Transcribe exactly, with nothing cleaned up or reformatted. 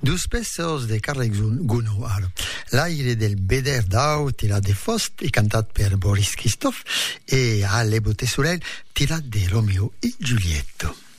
Dus pesos de Carles Gounod. L'aire del Beder d'Au, tirat de Faust, e cantat per Boris Christophe, e Alle Botte Sorel, tirat de Romeo e Giulietto.